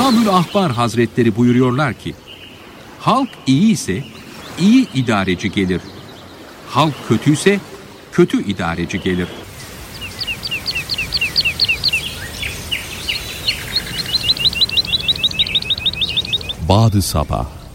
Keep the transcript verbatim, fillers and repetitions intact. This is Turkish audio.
İmamül Ahbar Hazretleri buyuruyorlar ki, halk iyi ise iyi idareci gelir. Halk kötüyse kötü idareci gelir. Bâd-ı Sabah